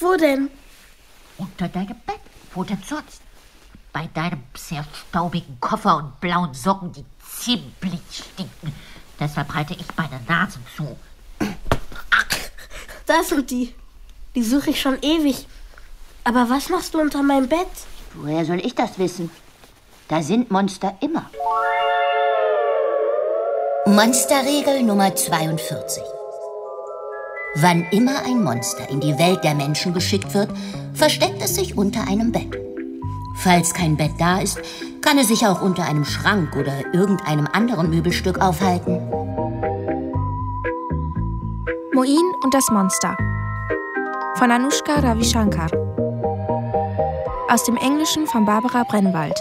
Wo denn? Unter deinem Bett. Wo denn sonst? Bei deinem sehr staubigen Koffer und blauen Socken, die ziemlich stinken. Deshalb halte ich meine Nase zu. Da sind die. Die suche ich schon ewig. Aber was machst du unter meinem Bett? Woher soll ich das wissen? Da sind Monster immer. Monsterregel Nummer 42. Wann immer ein Monster in die Welt der Menschen geschickt wird, versteckt es sich unter einem Bett. Falls kein Bett da ist, kann es sich auch unter einem Schrank oder irgendeinem anderen Möbelstück aufhalten. Moin und das Monster von Anushka Ravishankar. Aus dem Englischen von Barbara Brennwald.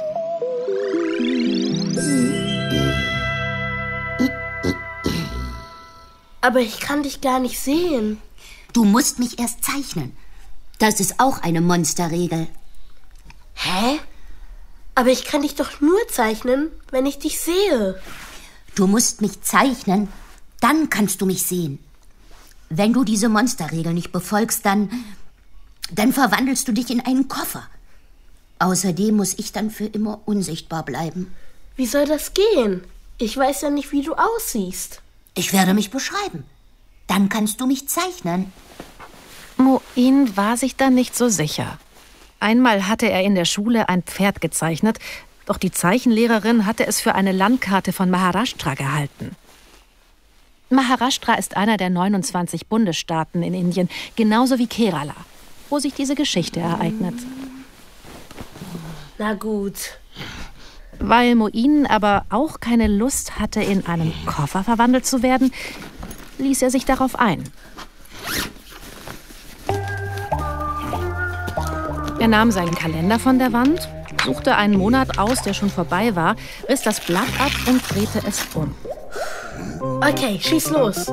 Aber ich kann dich gar nicht sehen. Du musst mich erst zeichnen. Das ist auch eine Monsterregel. Hä? Aber ich kann dich doch nur zeichnen, wenn ich dich sehe. Du musst mich zeichnen, dann kannst du mich sehen. Wenn du diese Monsterregel nicht befolgst, dann verwandelst du dich in einen Koffer. Außerdem muss ich dann für immer unsichtbar bleiben. Wie soll das gehen? Ich weiß ja nicht, wie du aussiehst. Ich werde mich beschreiben. Dann kannst du mich zeichnen. Moin war sich da nicht so sicher. Einmal hatte er in der Schule ein Pferd gezeichnet, doch die Zeichenlehrerin hatte es für eine Landkarte von Maharashtra gehalten. Maharashtra ist einer der 29 Bundesstaaten in Indien, genauso wie Kerala, wo sich diese Geschichte ereignet. Na gut. Weil Moin aber auch keine Lust hatte, in einen Koffer verwandelt zu werden, ließ er sich darauf ein. Er nahm seinen Kalender von der Wand, suchte einen Monat aus, der schon vorbei war, riss das Blatt ab und drehte es um. Okay, schieß los.